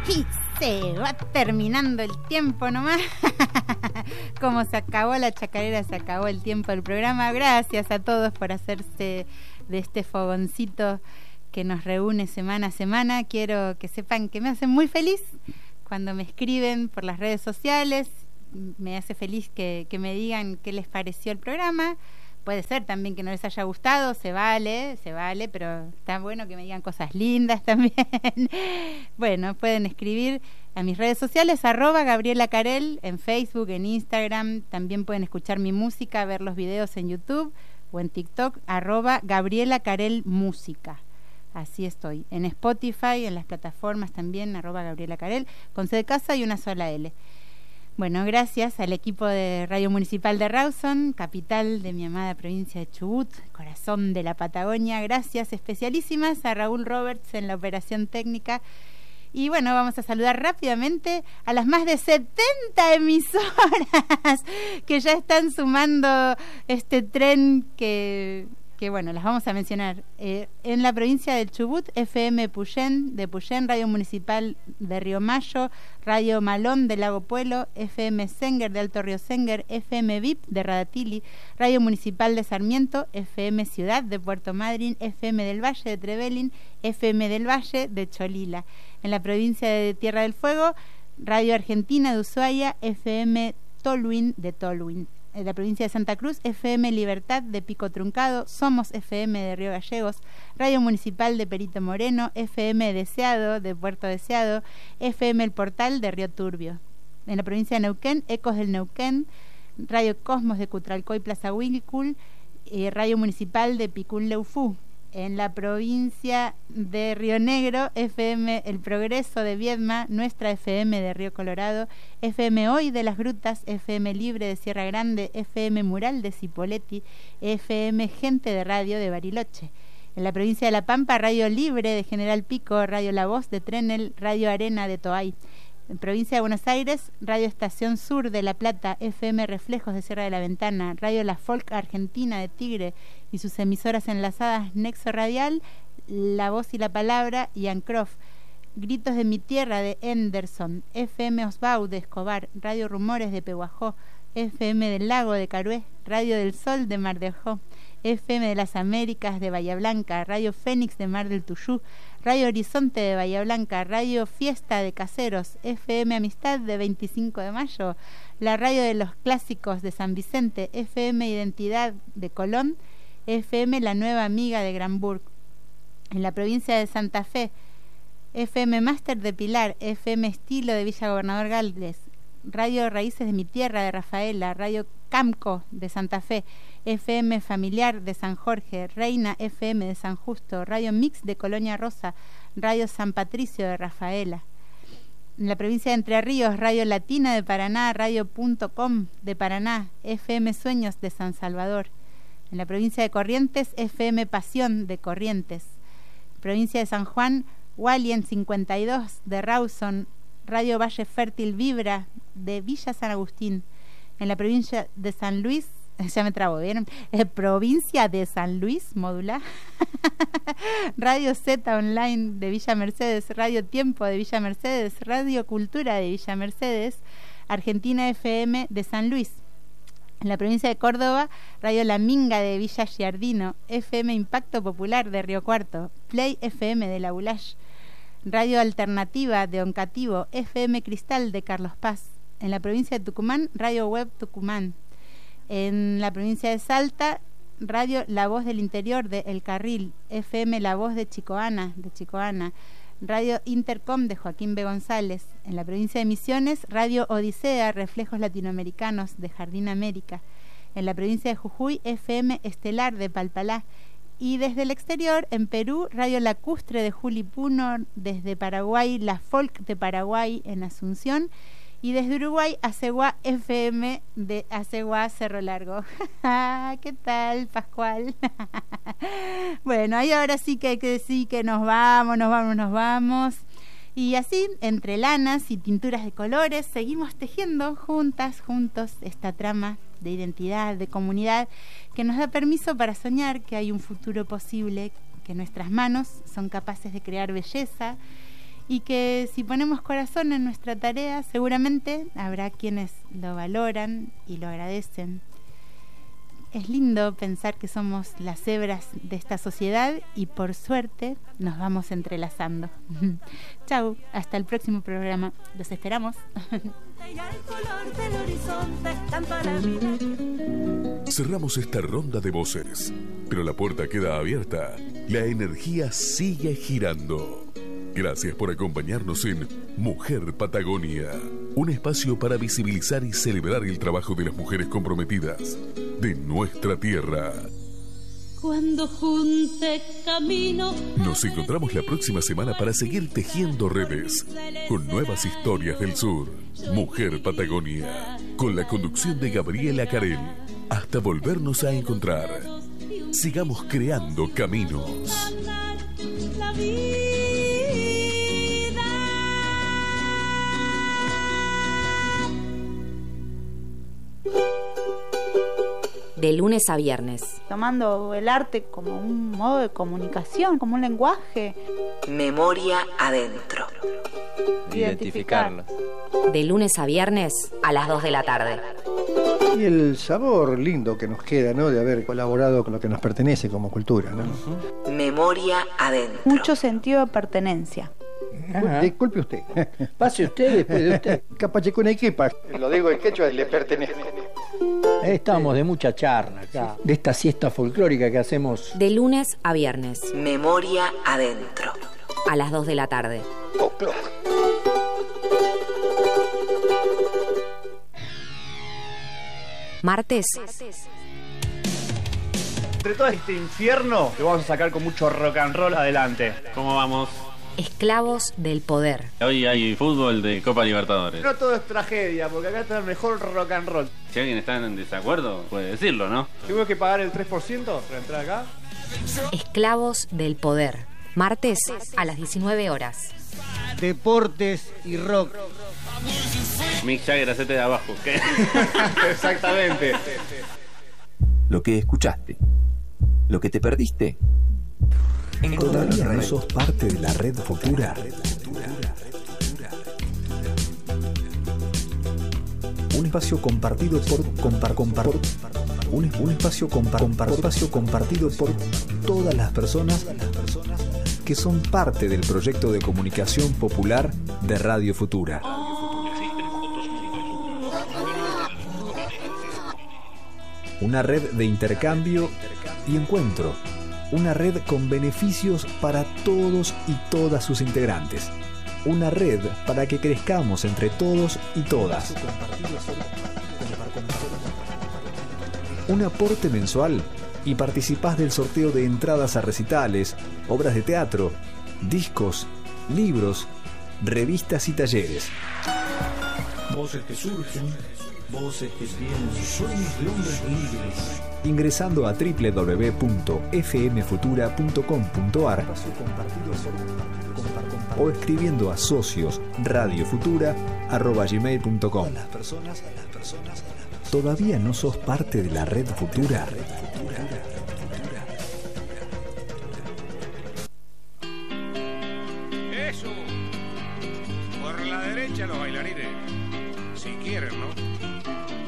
Y se va terminando el tiempo nomás. Como se acabó la chacarera, se acabó el tiempo del programa. Gracias a todos por hacerse de este fogoncito que nos reúne semana a semana. Quiero que sepan que me hace muy feliz cuando me escriben por las redes sociales. Me hace feliz que me digan qué les pareció el programa. Puede ser también que no les haya gustado, se vale, pero está bueno que me digan cosas lindas también. Bueno, pueden escribir a mis redes sociales, @Gabriela Carel, en Facebook, en Instagram. También pueden escuchar mi música, ver los videos en YouTube o en TikTok, @Gabriela Carel Música. Así estoy. En Spotify, en las plataformas también, @Gabriela Carel, con C de casa y una sola L. Bueno, gracias al equipo de Radio Municipal de Rawson, capital de mi amada provincia de Chubut, corazón de la Patagonia. Gracias especialísimas a Raúl Roberts en la operación técnica. Y bueno, vamos a saludar rápidamente a las más de 70 emisoras que ya están sumando este tren que bueno, las vamos a mencionar. En la provincia del Chubut, FM Puyén, de Puyén, Radio Municipal de Río Mayo, Radio Malón de Lago Puelo, FM Senger de Alto Río Senger, FM VIP de Radatili, Radio Municipal de Sarmiento, FM Ciudad de Puerto Madryn, FM del Valle de Trevelin, FM del Valle de Cholila. En la provincia de Tierra del Fuego, Radio Argentina de Ushuaia, FM Tolhuin de Tolhuin. En la provincia de Santa Cruz, FM Libertad de Pico Truncado, Somos FM de Río Gallegos, Radio Municipal de Perito Moreno, FM Deseado de Puerto Deseado, FM El Portal de Río Turbio. En la provincia de Neuquén, Ecos del Neuquén, Radio Cosmos de Cutralcó Plaza Huillicul, Radio Municipal de Picún Leufú. En la provincia de Río Negro, FM El Progreso de Viedma, Nuestra FM de Río Colorado, FM Hoy de Las Grutas, FM Libre de Sierra Grande, FM Mural de Cipolletti, FM Gente de Radio de Bariloche. En la provincia de La Pampa, Radio Libre de General Pico, Radio La Voz de Trenel, Radio Arena de Toay. En provincia de Buenos Aires, Radio Estación Sur de La Plata, FM Reflejos de Sierra de la Ventana, Radio La Folk Argentina de Tigre y sus emisoras enlazadas Nexo Radial, La Voz y la Palabra y Ancroft. Gritos de mi Tierra de Henderson, FM Osbau de Escobar, Radio Rumores de Pehuajó, FM del Lago de Carué, Radio del Sol de Mar de Ajó, FM de las Américas de Bahía Blanca, Radio Fénix de Mar del Tuyú, Radio Horizonte de Bahía Blanca, Radio Fiesta de Caseros, FM Amistad de 25 de Mayo, la Radio de los Clásicos de San Vicente, FM Identidad de Colón, FM La Nueva Amiga de Granburg. En la provincia de Santa Fe, FM Máster de Pilar, FM Estilo de Villa Gobernador Galvez, Radio Raíces de mi Tierra de Rafaela, Radio Camco de Santa Fe, FM Familiar de San Jorge, Reina FM de San Justo, Radio Mix de Colonia Rosa, Radio San Patricio de Rafaela. En la provincia de Entre Ríos, Radio Latina de Paraná, Radio.com de Paraná, FM Sueños de San Salvador. En la provincia de Corrientes, FM Pasión de Corrientes. Provincia de San Juan, Walien 52 de Rawson, Radio Valle Fértil Vibra de Villa San Agustín. En la provincia de San Luis, ya me trabo, ¿vieron? Provincia de San Luis, módula. Radio Z Online de Villa Mercedes, Radio Tiempo de Villa Mercedes, Radio Cultura de Villa Mercedes, Argentina FM de San Luis. En la provincia de Córdoba, Radio La Minga de Villa Giardino, FM Impacto Popular de Río Cuarto, Play FM de La Bulash, Radio Alternativa de Oncativo, FM Cristal de Carlos Paz. En la provincia de Tucumán, Radio Web Tucumán. En la provincia de Salta, Radio La Voz del Interior de El Carril, FM La Voz de Chicoana, Radio Intercom de Joaquín B. González. En la provincia de Misiones, Radio Odisea, Reflejos Latinoamericanos de Jardín América. En la provincia de Jujuy, FM Estelar de Palpalá. Y desde el exterior, en Perú, Radio Lacustre de Juli Puno, desde Paraguay, La Folk de Paraguay en Asunción, y desde Uruguay, Aceguá FM de Aceguá Cerro Largo. ¿Qué tal, Pascual? Bueno, ahí ahora sí que hay que decir que nos vamos. Y así, entre lanas y tinturas de colores, seguimos tejiendo juntos, esta trama de identidad, de comunidad, que nos da permiso para soñar que hay un futuro posible, que nuestras manos son capaces de crear belleza y que si ponemos corazón en nuestra tarea, seguramente habrá quienes lo valoran y lo agradecen. Es lindo pensar que somos las hebras de esta sociedad y por suerte nos vamos entrelazando. Chau, hasta el próximo programa. Los esperamos. Cerramos esta ronda de voces, pero la puerta queda abierta. La energía sigue girando. Gracias por acompañarnos en Mujer Patagonia, un espacio para visibilizar y celebrar el trabajo de las mujeres comprometidas de nuestra tierra. Cuando junte camino. Nos encontramos la próxima semana para seguir tejiendo redes con nuevas historias del sur. Mujer Patagonia, con la conducción de Gabriela Carel. Hasta volvernos a encontrar. Sigamos creando caminos. La vida. De lunes a viernes. Tomando el arte como un modo de comunicación, como un lenguaje. Memoria adentro. Identificarlo. De lunes a viernes a las 2 de la tarde. Y el sabor lindo que nos queda, ¿no? De haber colaborado con lo que nos pertenece como cultura, ¿no? Memoria adentro. Mucho sentido de pertenencia. Ajá. Disculpe usted. Pase usted después de usted. Capachecunequipa. Lo digo en quechua, le pertenece. Estamos de mucha charla acá, de esta siesta folclórica que hacemos. De lunes a viernes. Memoria adentro. A las 2 de la tarde. Martes. Entre todo este infierno, lo vamos a sacar con mucho rock and roll adelante. ¿Cómo vamos? Esclavos del poder. Hoy hay fútbol de Copa Libertadores. No todo es tragedia, porque acá está el mejor rock and roll. Si alguien está en desacuerdo, puede decirlo, ¿no? ¿Tengo que pagar el 3% para entrar acá? Esclavos del poder. Martes a las 19 horas. Deportes y rock. Mick Jagger, hacete de abajo. ¿Qué? Exactamente. Lo que escuchaste, lo que te perdiste. ¿Todavía no sos parte de la red Futura? Un espacio compartido por un espacio compartido por todas las personas que son parte del proyecto de comunicación popular de Radio Futura. Una red de intercambio y encuentro. Una red con beneficios para todos y todas sus integrantes. Una red para que crezcamos entre todos y todas. Un aporte mensual y participás del sorteo de entradas a recitales, obras de teatro, discos, libros, revistas y talleres. Voces que surgen, voces que tienen sueños de hombres libres. Ingresando a www.fmfutura.com.ar o escribiendo a sociosradiofutura@gmail.com. ¿Todavía no sos parte de la red Futura?